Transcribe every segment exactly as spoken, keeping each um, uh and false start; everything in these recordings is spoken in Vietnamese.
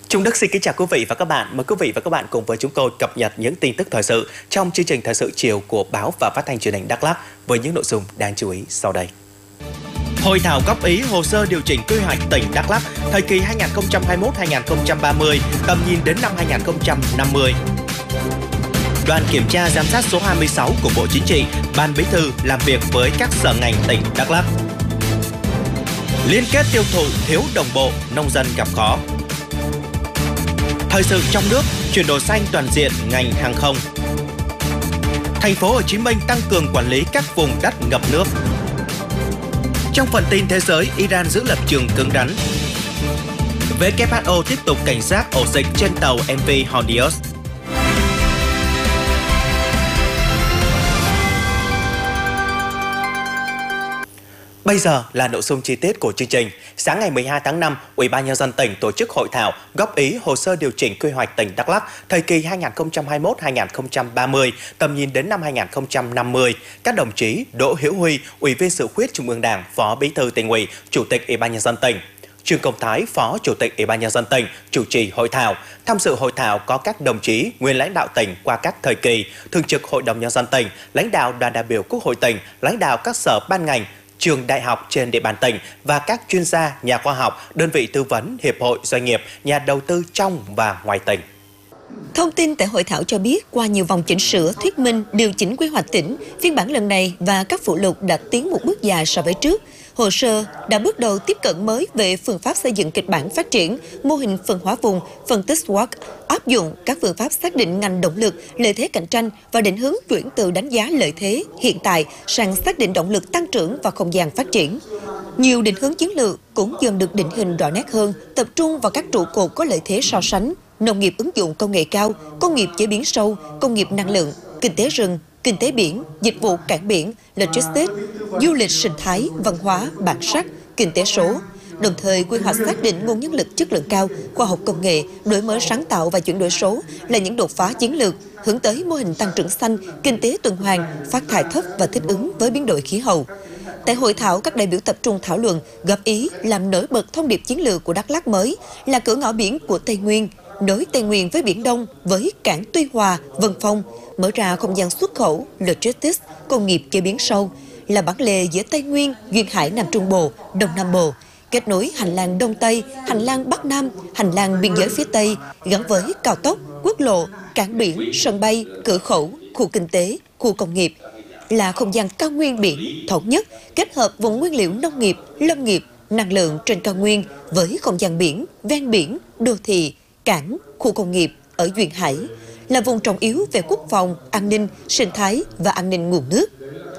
Trung Đức xin kính chào quý vị và các bạn. Mời quý vị và các bạn cùng với chúng tôi cập nhật những tin tức thời sự trong chương trình thời sự chiều của báo và phát thanh truyền hình Đắk Lắk với những nội dung đáng chú ý sau đây. Hội thảo góp ý hồ sơ điều chỉnh quy hoạch tỉnh Đắk Lắk thời kỳ hai nghìn không trăm hai mươi mốt đến hai nghìn không trăm ba mươi, tầm nhìn đến năm hai nghìn không trăm năm mươi. Đoàn kiểm tra giám sát số hai mươi sáu của Bộ Chính trị, Ban Bí thư làm việc với các sở ngành tỉnh Đắk Lắk. Liên kết tiêu thụ thiếu đồng bộ, nông dân gặp khó. Thời sự trong nước, chuyển đổi xanh toàn diện ngành hàng không. Thành phố Hồ Chí Minh tăng cường quản lý các vùng đất ngập nước. Trong phần tin thế giới, Iran giữ lập trường cứng rắn. vê kép hát o tiếp tục cảnh giác ổ dịch trên tàu em vê Hornius. Bây giờ là nội dung chi tiết của chương trình. Sáng ngày mười hai tháng năm, Ủy ban nhân dân tỉnh tổ chức hội thảo góp ý hồ sơ điều chỉnh quy hoạch tỉnh Đắk Lắk thời kỳ hai nghìn không trăm hai mươi mốt đến hai nghìn không trăm ba mươi, tầm nhìn đến năm hai nghìn không trăm năm mươi. Các đồng chí Đỗ Hữu Huy, Ủy viên Dự khuyết Trung ương Đảng, Phó Bí thư Tỉnh ủy, Chủ tịch Ủy ban nhân dân tỉnh, Trương Công Thái, Phó Chủ tịch Ủy ban nhân dân tỉnh chủ trì hội thảo. Tham dự hội thảo có các đồng chí nguyên lãnh đạo tỉnh qua các thời kỳ, Thường trực Hội đồng nhân dân tỉnh, lãnh đạo đoàn đại biểu Quốc hội tỉnh, lãnh đạo các sở ban ngành, trường đại học trên địa bàn tỉnh và các chuyên gia, nhà khoa học, đơn vị tư vấn, hiệp hội, doanh nghiệp, nhà đầu tư trong và ngoài tỉnh. Thông tin tại hội thảo cho biết, qua nhiều vòng chỉnh sửa, thuyết minh, điều chỉnh quy hoạch tỉnh, phiên bản lần này và các phụ lục đã tiến một bước dài so với trước. Hồ sơ đã bước đầu tiếp cận mới về phương pháp xây dựng kịch bản phát triển, mô hình phân hóa vùng, phân tích SWOT, áp dụng các phương pháp xác định ngành động lực, lợi thế cạnh tranh và định hướng chuyển từ đánh giá lợi thế hiện tại sang xác định động lực tăng trưởng và không gian phát triển. Nhiều định hướng chiến lược cũng dần được định hình rõ nét hơn, tập trung vào các trụ cột có lợi thế so sánh: nông nghiệp ứng dụng công nghệ cao, công nghiệp chế biến sâu, công nghiệp năng lượng, kinh tế rừng, kinh tế biển, dịch vụ cảng biển, logistics, du lịch sinh thái, văn hóa, bản sắc, kinh tế số. Đồng thời, quy hoạch xác định nguồn nhân lực chất lượng cao, khoa học công nghệ, đổi mới sáng tạo và chuyển đổi số là những đột phá chiến lược, hướng tới mô hình tăng trưởng xanh, kinh tế tuần hoàn, phát thải thấp và thích ứng với biến đổi khí hậu. Tại hội thảo, các đại biểu tập trung thảo luận, góp ý làm nổi bật thông điệp chiến lược của Đắk Lắk mới là cửa ngõ biển của Tây Nguyên, nối Tây Nguyên với Biển Đông, với cảng Tuy Hòa, Vân Phong, mở ra không gian xuất khẩu, logistics, công nghiệp chế biến sâu, là bản lề giữa Tây Nguyên, duyên hải Nam Trung Bộ, Đông Nam Bộ, kết nối hành lang Đông Tây, hành lang Bắc Nam, hành lang biên giới phía Tây, gắn với cao tốc, quốc lộ, cảng biển, sân bay, cửa khẩu, khu kinh tế, khu công nghiệp, là không gian cao nguyên biển thống nhất, kết hợp vùng nguyên liệu nông nghiệp, lâm nghiệp, năng lượng trên cao nguyên với không gian biển, ven biển, đô thị, cảng, khu công nghiệp ở duyên hải, là vùng trọng yếu về quốc phòng, an ninh, sinh thái và an ninh nguồn nước.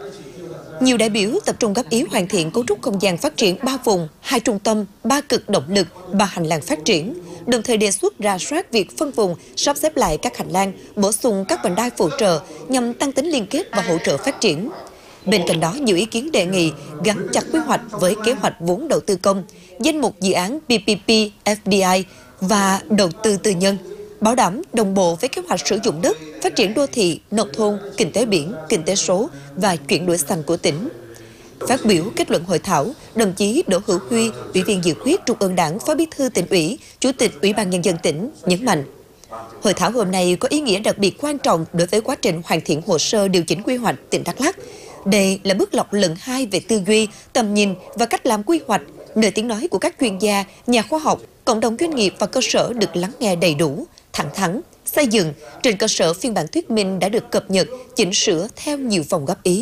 Nhiều đại biểu tập trung góp ý hoàn thiện cấu trúc không gian phát triển ba vùng, hai trung tâm, ba cực động lực, ba hành lang phát triển, đồng thời đề xuất rà soát việc phân vùng, sắp xếp lại các hành lang, bổ sung các vành đai phụ trợ nhằm tăng tính liên kết và hỗ trợ phát triển. Bên cạnh đó, nhiều ý kiến đề nghị gắn chặt quy hoạch với kế hoạch vốn đầu tư công, danh mục dự án pê pê pê, ép đê i và đầu tư tư nhân, bảo đảm đồng bộ với kế hoạch sử dụng đất, phát triển đô thị, nông thôn, kinh tế biển, kinh tế số và chuyển đổi xanh của tỉnh. Phát biểu kết luận hội thảo, đồng chí Đỗ Hữu Huy, Ủy viên Dự khuyết Trung ương Đảng, Phó Bí thư Tỉnh ủy, Chủ tịch Ủy ban nhân dân tỉnh nhấn mạnh, hội thảo hôm nay có ý nghĩa đặc biệt quan trọng đối với quá trình hoàn thiện hồ sơ điều chỉnh quy hoạch tỉnh Đắk Lắk. Đây là bước lọc lần hai về tư duy, tầm nhìn và cách làm quy hoạch, nơi tiếng nói của các chuyên gia, nhà khoa học, cộng đồng doanh nghiệp và cơ sở được lắng nghe đầy đủ, thẳng thắn, xây dựng trên cơ sở phiên bản thuyết minh đã được cập nhật, chỉnh sửa theo nhiều vòng góp ý.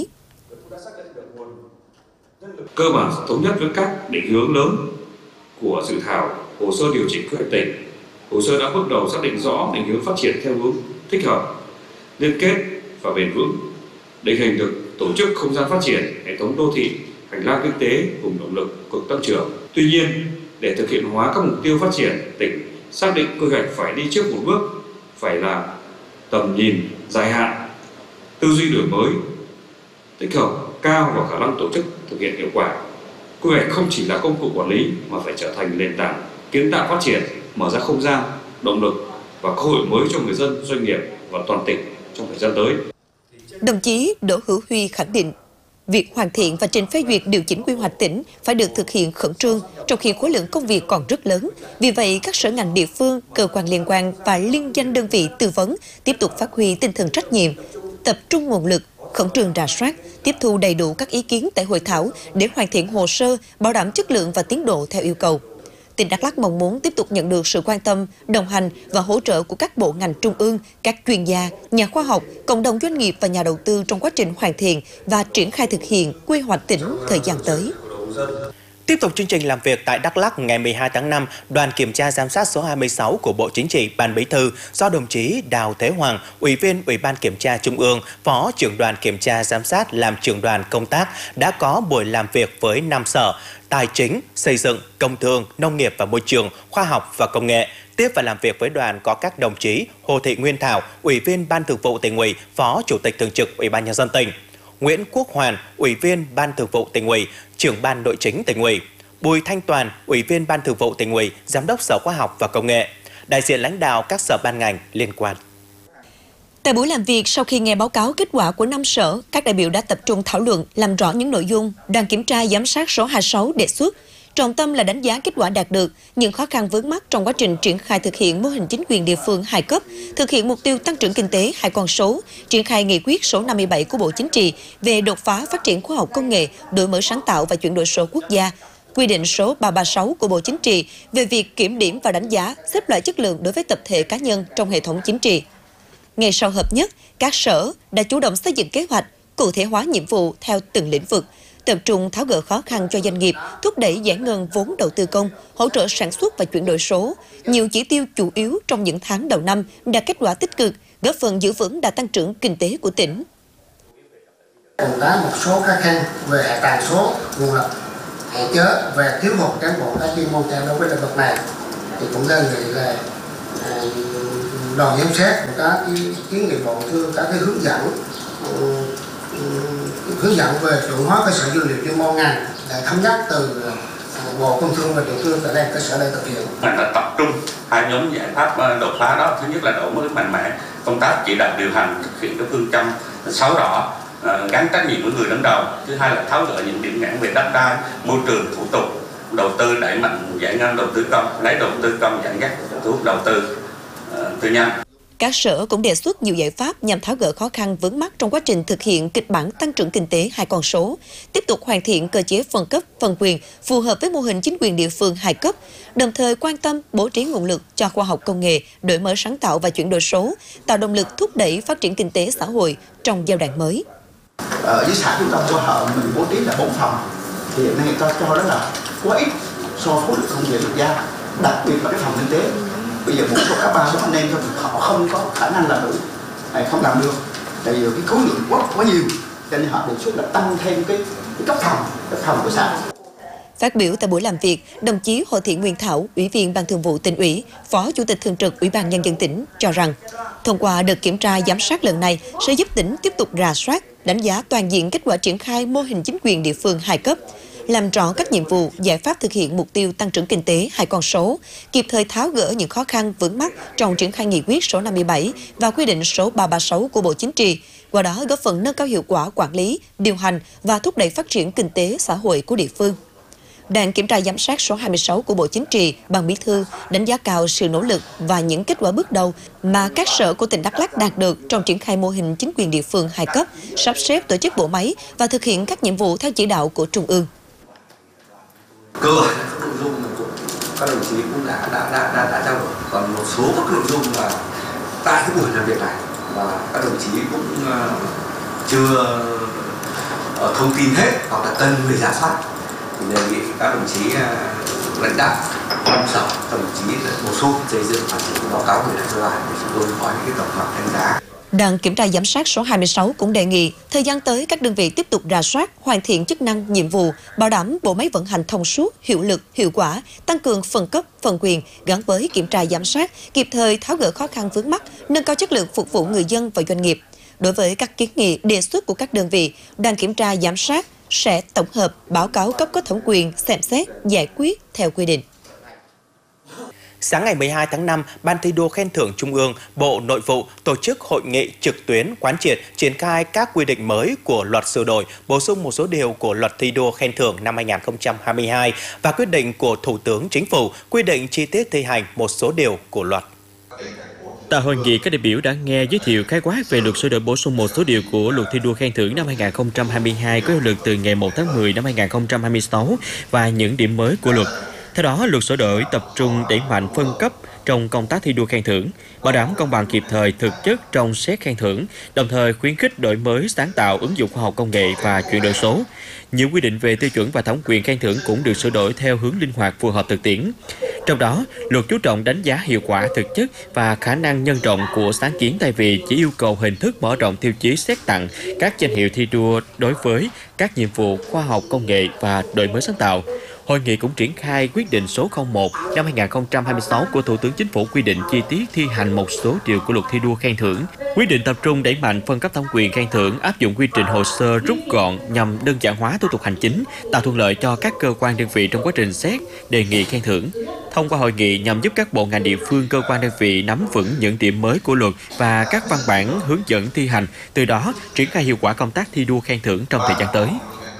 Cơ bản thống nhất với các định hướng lớn của dự thảo hồ sơ điều chỉnh quy hoạch tỉnh. Hồ sơ đã bước đầu xác định rõ định hướng phát triển theo hướng thích hợp, liên kết và bền vững, định hình được tổ chức không gian phát triển, hệ thống đô thị, hành lang kinh tế, vùng động lực, cực tăng trưởng. Tuy nhiên, để thực hiện hóa các mục tiêu phát triển, tỉnh xác định quy hoạch phải đi trước một bước, phải là tầm nhìn dài hạn, tư duy đổi mới, tích hợp cao và khả năng tổ chức thực hiện hiệu quả. Quy hoạch không chỉ là công cụ quản lý mà phải trở thành nền tảng kiến tạo phát triển, mở ra không gian, động lực và cơ hội mới cho người dân, doanh nghiệp và toàn tỉnh trong thời gian tới. Đồng chí Đỗ Hữu Huy khẳng định, Việc hoàn thiện và trình phê duyệt điều chỉnh quy hoạch tỉnh phải được thực hiện khẩn trương, trong khi khối lượng công việc còn rất lớn. Vì vậy, các sở ngành địa phương, cơ quan liên quan và liên danh đơn vị tư vấn tiếp tục phát huy tinh thần trách nhiệm, tập trung nguồn lực, khẩn trương rà soát, tiếp thu đầy đủ các ý kiến tại hội thảo để hoàn thiện hồ sơ, bảo đảm chất lượng và tiến độ theo yêu cầu. Tỉnh Đắk Lắk mong muốn tiếp tục nhận được sự quan tâm, đồng hành và hỗ trợ của các bộ ngành trung ương, các chuyên gia, nhà khoa học, cộng đồng doanh nghiệp và nhà đầu tư trong quá trình hoàn thiện và triển khai thực hiện quy hoạch tỉnh thời gian tới. Tiếp tục chương trình làm việc tại Đắk Lắk ngày mười hai tháng năm, đoàn kiểm tra giám sát số hai mươi sáu của Bộ Chính trị, Ban Bí thư do đồng chí Đào Thế Hoàng, Ủy viên Ủy ban Kiểm tra Trung ương, Phó trưởng đoàn kiểm tra giám sát làm trưởng đoàn công tác đã có buổi làm việc với năm sở: Tài chính, Xây dựng, Công thương, Nông nghiệp và Môi trường, Khoa học và Công nghệ. Tiếp và làm việc với đoàn có các đồng chí Hồ Thị Nguyên Thảo, Ủy viên Ban Thường vụ Tỉnh ủy, Phó Chủ tịch Thường trực Ủy ban Nhân dân tỉnh; Nguyễn Quốc Hoàn, Ủy viên Ban Thường vụ Tỉnh ủy, Trưởng Ban Nội chính Tỉnh ủy; Bùi Thanh Toàn, Ủy viên Ban Thường vụ Tỉnh ủy, Giám đốc Sở Khoa học và Công nghệ; đại diện lãnh đạo các sở ban ngành liên quan. Tại buổi làm việc, sau khi nghe báo cáo kết quả của năm sở, các đại biểu đã tập trung thảo luận, làm rõ những nội dung đoàn kiểm tra giám sát số hai mươi sáu đề xuất. Trọng tâm là đánh giá kết quả đạt được, những khó khăn vướng mắc trong quá trình triển khai thực hiện mô hình chính quyền địa phương hai cấp, thực hiện mục tiêu tăng trưởng kinh tế hai con số, triển khai nghị quyết số năm mươi bảy của Bộ Chính trị về đột phá phát triển khoa học công nghệ, đổi mới sáng tạo và chuyển đổi số quốc gia, quy định số ba trăm ba mươi sáu của Bộ Chính trị về việc kiểm điểm và đánh giá, xếp loại chất lượng đối với tập thể cá nhân trong hệ thống chính trị. Ngay sau hợp nhất, các sở đã chủ động xây dựng kế hoạch, cụ thể hóa nhiệm vụ theo từng lĩnh vực, tập trung tháo gỡ khó khăn cho doanh nghiệp, thúc đẩy giải ngân vốn đầu tư công, hỗ trợ sản xuất và chuyển đổi số. Nhiều chỉ tiêu chủ yếu trong những tháng đầu năm đạt kết quả tích cực, góp phần giữ vững đà tăng trưởng kinh tế của tỉnh. Còn có một số khó khăn về hạ tầng số, nguồn lực, hạn chế về thiếu hụt cán bộ có chuyên môn cao đối với lĩnh vực này, thì cũng đề nghị là đoàn giám sát cũng có cái kiến nghị bộ thương có cái hướng dẫn hướng dẫn về chuẩn hóa cơ sở dữ liệu chuyên môn ngành để thống nhất từ Bộ Công Thương và địa phương tại đây cơ sở đây thực hiện. Mình đã tập trung hai nhóm giải pháp đột phá đó. Thứ nhất là đổi mới mạnh mẽ công tác chỉ đạo điều hành, thực hiện các phương châm sáu rõ, gắn trách nhiệm với người đứng đầu. Thứ hai là tháo gỡ những điểm nghẽn về đất đai, môi trường, thủ tục, đầu tư, đẩy mạnh giải ngân đầu tư công, lấy đầu tư công dẫn dắt thu hút đầu tư uh, tư nhân. Các sở cũng đề xuất nhiều giải pháp nhằm tháo gỡ khó khăn vướng mắc trong quá trình thực hiện kịch bản tăng trưởng kinh tế hai con số, tiếp tục hoàn thiện cơ chế phân cấp, phân quyền phù hợp với mô hình chính quyền địa phương hai cấp, đồng thời quan tâm bố trí nguồn lực cho khoa học công nghệ, đổi mới sáng tạo và chuyển đổi số, tạo động lực thúc đẩy phát triển kinh tế xã hội trong giai đoạn mới. Ở dưới xã trung tâm Qua Hợ mình bố trí là bốn phòng, thì hiện nay người ta cho đó là quá ít so với khối lượng công việc được giao, đặc biệt là cái phòng kinh tế. Bây giờ một số các ba bốn anh em thôi thì họ không có khả năng làm được, hay không làm được, tại vì cái khối lượng quá quá nhiều, cho nên họ đề xuất là tăng thêm cái cái cấp phòng, cấp phòng của xã. Phát biểu tại buổi làm việc, đồng chí Hồ Thị Nguyên Thảo, Ủy viên Ban Thường vụ Tỉnh ủy, Phó Chủ tịch Thường trực Ủy ban Nhân dân tỉnh cho rằng, thông qua đợt kiểm tra giám sát lần này sẽ giúp tỉnh tiếp tục rà soát, đánh giá toàn diện kết quả triển khai mô hình chính quyền địa phương hai cấp, làm rõ các nhiệm vụ, giải pháp thực hiện mục tiêu tăng trưởng kinh tế hai con số, kịp thời tháo gỡ những khó khăn vướng mắc trong triển khai nghị quyết số năm mươi bảy và quy định số ba trăm ba mươi sáu của Bộ Chính trị, qua đó góp phần nâng cao hiệu quả quản lý, điều hành và thúc đẩy phát triển kinh tế xã hội của địa phương. Đoàn kiểm tra giám sát số hai mươi sáu của Bộ Chính trị, Ban Bí thư đánh giá cao sự nỗ lực và những kết quả bước đầu mà các sở của tỉnh Đắk Lắk đạt được trong triển khai mô hình chính quyền địa phương hai cấp, sắp xếp tổ chức bộ máy và thực hiện các nhiệm vụ theo chỉ đạo của Trung ương. Cơ bản các nội dung các đồng chí cũng đã đã đã đã, đã trao đổi, còn một số các nội dung là tại cái buổi làm việc này và các đồng chí cũng uh, chưa uh, thông tin hết hoặc là cần người rà soát, thì đề nghị các đồng chí uh, lãnh đạo phòng sở, các đồng chí bổ sung xây dựng và chỉnh báo cáo gửi lại cho đoàn để chúng tôi có những cái tổng hợp đánh giá. Đoàn kiểm tra giám sát số hai mươi sáu cũng đề nghị thời gian tới các đơn vị tiếp tục rà soát, hoàn thiện chức năng, nhiệm vụ, bảo đảm bộ máy vận hành thông suốt, hiệu lực, hiệu quả, tăng cường phân cấp, phân quyền gắn với kiểm tra giám sát, kịp thời tháo gỡ khó khăn vướng mắc, nâng cao chất lượng phục vụ người dân và doanh nghiệp. Đối với các kiến nghị, đề xuất của các đơn vị, đoàn kiểm tra giám sát sẽ tổng hợp báo cáo cấp có thẩm quyền xem xét giải quyết theo quy định. Sáng ngày mười hai tháng năm, Ban thi đua khen thưởng Trung ương, Bộ Nội vụ tổ chức hội nghị trực tuyến quán triệt triển khai các quy định mới của luật sửa đổi, bổ sung một số điều của luật thi đua khen thưởng năm hai nghìn không trăm hai mươi hai và quyết định của Thủ tướng Chính phủ quy định chi tiết thi hành một số điều của luật. Tại hội nghị, các đại biểu đã nghe giới thiệu khái quát về luật sửa đổi bổ sung một số điều của luật thi đua khen thưởng năm hai nghìn không trăm hai mươi hai có hiệu lực từ ngày một tháng mười năm hai nghìn không trăm hai mươi sáu và những điểm mới của luật. Theo đó, luật sửa đổi tập trung đẩy mạnh phân cấp trong công tác thi đua khen thưởng, bảo đảm công bằng kịp thời thực chất trong xét khen thưởng, đồng thời khuyến khích đổi mới sáng tạo, ứng dụng khoa học công nghệ và chuyển đổi số. Nhiều quy định về tiêu chuẩn và thẩm quyền khen thưởng cũng được sửa đổi theo hướng linh hoạt phù hợp thực tiễn. Trong đó, luật chú trọng đánh giá hiệu quả thực chất và khả năng nhân rộng của sáng kiến thay vì chỉ yêu cầu hình thức mở rộng tiêu chí xét tặng các danh hiệu thi đua đối với các nhiệm vụ khoa học công nghệ và đổi mới sáng tạo. Hội nghị cũng triển khai quyết định số không một năm hai nghìn không trăm hai mươi sáu của Thủ tướng Chính phủ quy định chi tiết thi hành một số điều của luật thi đua khen thưởng. Quyết định tập trung đẩy mạnh phân cấp thẩm quyền khen thưởng, áp dụng quy trình hồ sơ rút gọn nhằm đơn giản hóa thủ tục hành chính, tạo thuận lợi cho các cơ quan đơn vị trong quá trình xét, đề nghị khen thưởng. Thông qua hội nghị nhằm giúp các bộ ngành địa phương, cơ quan đơn vị nắm vững những điểm mới của luật và các văn bản hướng dẫn thi hành, từ đó triển khai hiệu quả công tác thi đua khen thưởng trong thời gian tới.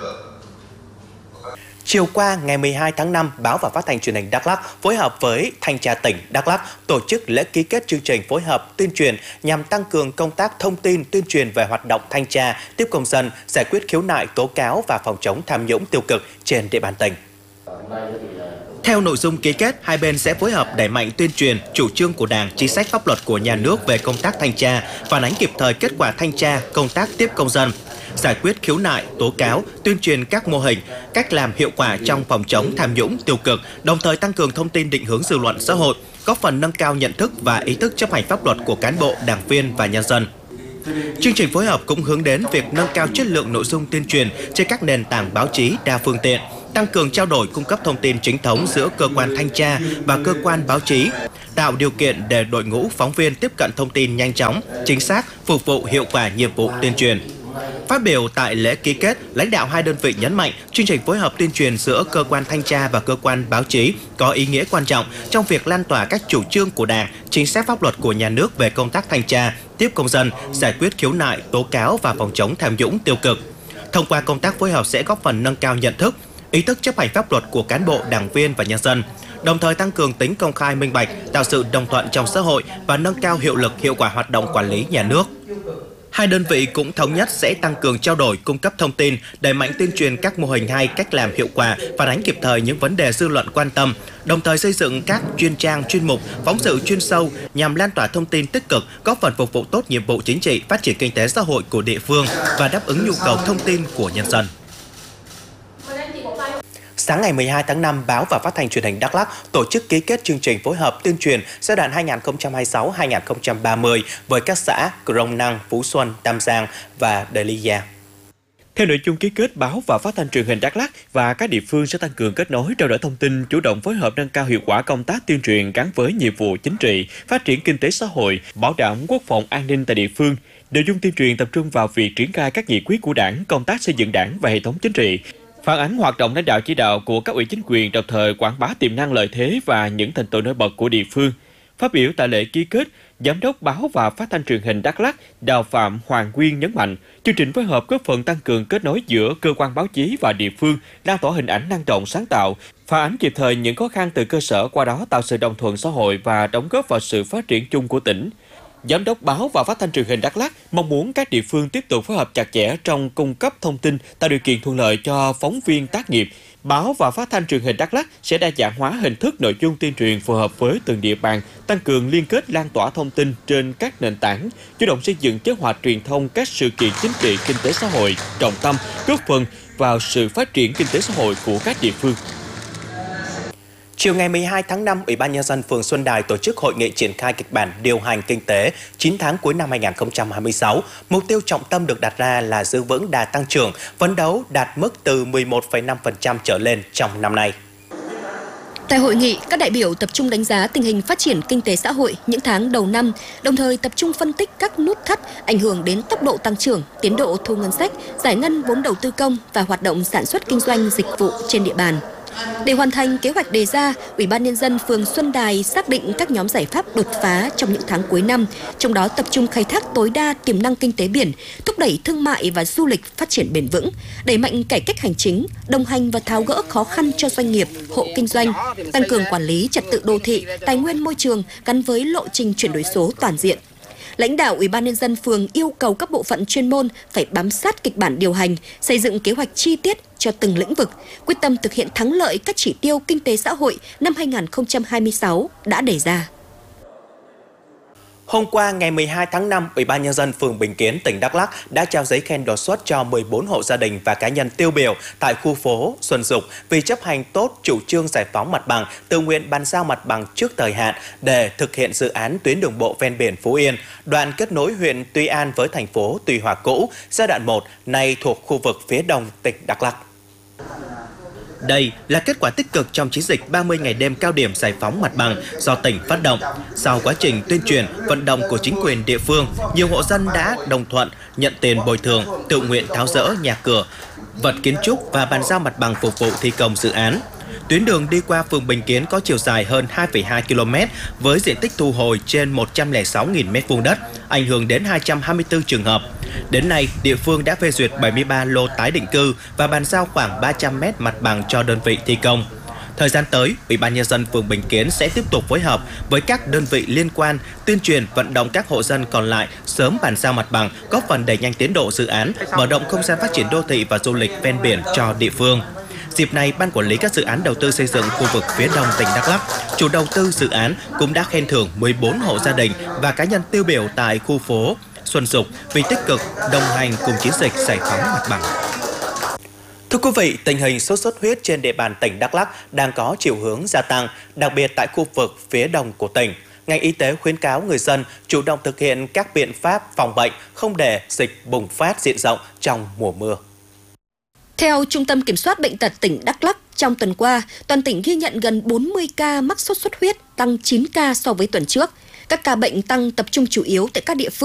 Chiều qua, ngày mười hai tháng năm, Báo và Phát thanh Truyền hình Đắk Lắk phối hợp với Thanh tra tỉnh Đắk Lắk tổ chức lễ ký kết chương trình phối hợp tuyên truyền nhằm tăng cường công tác thông tin tuyên truyền về hoạt động thanh tra, tiếp công dân, giải quyết khiếu nại, tố cáo và phòng chống tham nhũng tiêu cực trên địa bàn tỉnh. Theo nội dung ký kết, hai bên sẽ phối hợp đẩy mạnh tuyên truyền chủ trương của Đảng, chính sách pháp luật của nhà nước về công tác thanh tra, phản ánh kịp thời kết quả thanh tra, công tác tiếp công dân, giải quyết khiếu nại, tố cáo, tuyên truyền các mô hình, cách làm hiệu quả trong phòng chống tham nhũng tiêu cực, đồng thời tăng cường thông tin định hướng dư luận xã hội, góp phần nâng cao nhận thức và ý thức chấp hành pháp luật của cán bộ, đảng viên và nhân dân. Chương trình phối hợp cũng hướng đến việc nâng cao chất lượng nội dung tuyên truyền trên các nền tảng báo chí đa phương tiện, tăng cường trao đổi cung cấp thông tin chính thống giữa cơ quan thanh tra và cơ quan báo chí, tạo điều kiện để đội ngũ phóng viên tiếp cận thông tin nhanh chóng, chính xác, phục vụ hiệu quả nhiệm vụ tuyên truyền. Phát biểu tại lễ ký kết, lãnh đạo hai đơn vị nhấn mạnh chương trình phối hợp tuyên truyền giữa cơ quan thanh tra và cơ quan báo chí có ý nghĩa quan trọng trong việc lan tỏa các chủ trương của Đảng, chính sách pháp luật của nhà nước về công tác thanh tra, tiếp công dân, giải quyết khiếu nại, tố cáo và phòng chống tham nhũng tiêu cực. Thông qua công tác phối hợp sẽ góp phần nâng cao nhận thức, ý thức chấp hành pháp luật của cán bộ, đảng viên và nhân dân, đồng thời tăng cường tính công khai minh bạch, tạo sự đồng thuận trong xã hội và nâng cao hiệu lực hiệu quả hoạt động quản lý nhà nước. Hai đơn vị cũng thống nhất sẽ tăng cường trao đổi, cung cấp thông tin, đẩy mạnh tuyên truyền các mô hình hay, cách làm hiệu quả, phản ánh kịp thời những vấn đề dư luận quan tâm, đồng thời xây dựng các chuyên trang, chuyên mục, phóng sự chuyên sâu nhằm lan tỏa thông tin tích cực, góp phần phục vụ tốt nhiệm vụ chính trị, phát triển kinh tế xã hội của địa phương và đáp ứng nhu cầu thông tin của nhân dân. Sáng ngày mười hai tháng năm, Báo và Phát thanh Truyền hình Đắk Lắk tổ chức ký kết chương trình phối hợp tuyên truyền giai đoạn hai nghìn không trăm hai mươi sáu đến hai nghìn không trăm ba mươi với các xã Crong Năng, Phú Xuân, Tam Giang và Đề Ly Gia. Theo nội dung ký kết, Báo và Phát thanh Truyền hình Đắk Lắk và các địa phương sẽ tăng cường kết nối, trao đổi thông tin, chủ động phối hợp nâng cao hiệu quả công tác tuyên truyền gắn với nhiệm vụ chính trị, phát triển kinh tế xã hội, bảo đảm quốc phòng an ninh tại địa phương. Nội dung tuyên truyền tập trung vào việc triển khai các nghị quyết của Đảng, công tác xây dựng Đảng và hệ thống chính trị, phản ánh hoạt động lãnh đạo chỉ đạo của các ủy chính quyền, đồng thời quảng bá tiềm năng, lợi thế và những thành tựu nổi bật của địa phương. Phát biểu tại lễ ký kết, Giám đốc Báo và Phát thanh Truyền hình Đắk Lắk Đào Phạm Hoàng Nguyên nhấn mạnh, chương trình phối hợp góp phần tăng cường kết nối giữa cơ quan báo chí và địa phương, lan tỏa hình ảnh năng động sáng tạo, phản ánh kịp thời những khó khăn từ cơ sở, qua đó tạo sự đồng thuận xã hội và đóng góp vào sự phát triển chung của tỉnh. Giám đốc Báo và Phát thanh Truyền hình Đắk Lắk mong muốn các địa phương tiếp tục phối hợp chặt chẽ trong cung cấp thông tin, tạo điều kiện thuận lợi cho phóng viên tác nghiệp. Báo và Phát thanh Truyền hình Đắk Lắk sẽ đa dạng hóa hình thức nội dung tuyên truyền phù hợp với từng địa bàn, tăng cường liên kết lan tỏa thông tin trên các nền tảng, chủ động xây dựng kế hoạch truyền thông các sự kiện chính trị, kinh tế xã hội trọng tâm, góp phần vào sự phát triển kinh tế xã hội của các địa phương. Chiều ngày mười hai tháng năm, Ủy ban Nhân dân phường Xuân Đài tổ chức hội nghị triển khai kịch bản điều hành kinh tế chín tháng cuối năm hai nghìn không trăm hai mươi sáu. Mục tiêu trọng tâm được đặt ra là giữ vững đà tăng trưởng, phấn đấu đạt mức từ mười một phẩy năm phần trăm trở lên trong năm nay. Tại hội nghị, các đại biểu tập trung đánh giá tình hình phát triển kinh tế xã hội những tháng đầu năm, đồng thời tập trung phân tích các nút thắt ảnh hưởng đến tốc độ tăng trưởng, tiến độ thu ngân sách, giải ngân vốn đầu tư công và hoạt động sản xuất kinh doanh dịch vụ trên địa bàn. Để hoàn thành kế hoạch đề ra, Ủy ban Nhân dân phường Xuân Đài xác định các nhóm giải pháp đột phá trong những tháng cuối năm, trong đó tập trung khai thác tối đa tiềm năng kinh tế biển, thúc đẩy thương mại và du lịch phát triển bền vững, đẩy mạnh cải cách hành chính, đồng hành và tháo gỡ khó khăn cho doanh nghiệp, hộ kinh doanh, tăng cường quản lý trật tự đô thị, tài nguyên môi trường gắn với lộ trình chuyển đổi số toàn diện. Lãnh đạo Ủy ban Nhân dân phường yêu cầu các bộ phận chuyên môn phải bám sát kịch bản điều hành, xây dựng kế hoạch chi tiết cho từng lĩnh vực, quyết tâm thực hiện thắng lợi các chỉ tiêu kinh tế xã hội năm hai nghìn không trăm hai mươi sáu đã đề ra. Hôm qua, ngày mười hai tháng năm, Ủy ban Nhân dân phường Bình Kiến, tỉnh Đắk Lắk đã trao giấy khen đột xuất cho mười bốn hộ gia đình và cá nhân tiêu biểu tại khu phố Xuân Dục vì chấp hành tốt chủ trương giải phóng mặt bằng, tự nguyện bàn giao mặt bằng trước thời hạn để thực hiện dự án tuyến đường bộ ven biển Phú Yên, đoạn kết nối huyện Tuy An với thành phố Tuy Hòa cũ, giai đoạn một, nay thuộc khu vực phía đông tỉnh Đắk Lắk. Đây là kết quả tích cực trong chiến dịch ba mươi ngày đêm cao điểm giải phóng mặt bằng do tỉnh phát động. Sau quá trình tuyên truyền, vận động của chính quyền địa phương, nhiều hộ dân đã đồng thuận nhận tiền bồi thường, tự nguyện tháo dỡ nhà cửa, vật kiến trúc và bàn giao mặt bằng phục vụ thi công dự án. Tuyến đường đi qua phường Bình Kiến có chiều dài hơn hai phẩy hai ki lô mét với diện tích thu hồi trên một trăm lẻ sáu nghìn mét vuông đất, ảnh hưởng đến hai trăm hai mươi tư trường hợp. Đến nay, địa phương đã phê duyệt bảy mươi ba lô tái định cư và bàn giao khoảng ba trăm mét mặt bằng cho đơn vị thi công. Thời gian tới, Ủy ban Nhân dân phường Bình Kiến sẽ tiếp tục phối hợp với các đơn vị liên quan, tuyên truyền vận động các hộ dân còn lại sớm bàn giao mặt bằng, góp phần đẩy nhanh tiến độ dự án, mở rộng không gian phát triển đô thị và du lịch ven biển cho địa phương. Dịp này, Ban Quản lý các dự án đầu tư xây dựng khu vực phía đông tỉnh Đắk Lắk, chủ đầu tư dự án cũng đã khen thưởng mười bốn hộ gia đình và cá nhân tiêu biểu tại khu phố Xuân Dục vì tích cực đồng hành cùng chiến dịch giải phóng mặt bằng. Thưa quý vị, tình hình sốt xuất huyết trên địa bàn tỉnh Đắk Lắk đang có chiều hướng gia tăng, đặc biệt tại khu vực phía đông của tỉnh. Ngành y tế khuyến cáo người dân chủ động thực hiện các biện pháp phòng bệnh, không để dịch bùng phát diện rộng trong mùa mưa. Theo Trung tâm Kiểm soát Bệnh tật tỉnh Đắk Lắk, trong tuần qua, toàn tỉnh ghi nhận gần bốn mươi ca mắc sốt xuất huyết, tăng chín ca so với tuần trước. Các ca bệnh tăng tập trung chủ yếu tại các địa phương